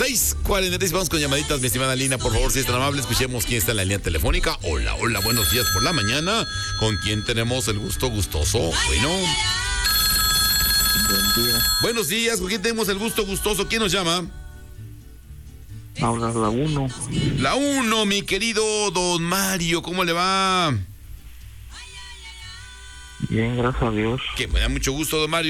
6:46, vamos con llamaditas, mi estimada Lina, por favor, si es tan amable, escuchemos quién está en la línea telefónica. Hola, buenos días por la mañana. ¿Con quién tenemos el gusto gustoso? Bueno. Buen día. Buenos días, ¿con quién tenemos el gusto gustoso? ¿Quién nos llama? Habla la 1. La 1, mi querido don Mario, ¿cómo le va? Bien, gracias a Dios. Que me da mucho gusto, don Mario.